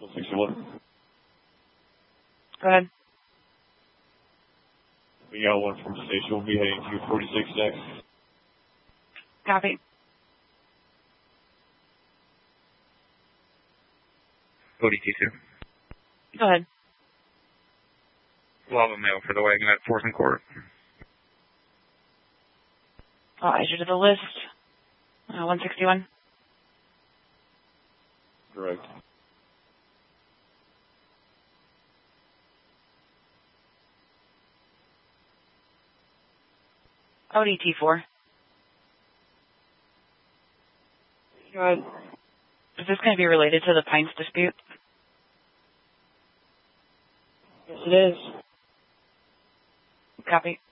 161. Go ahead. We got one from station. We'll be heading to 46 next. Copy. ODT2. Go ahead. Lava mail for the wagon at 4th and Court. I'll add you to the list. 161. Correct. ODT4. Go ahead. Is this going to be related to the Pines dispute? Yes, it is. Copy.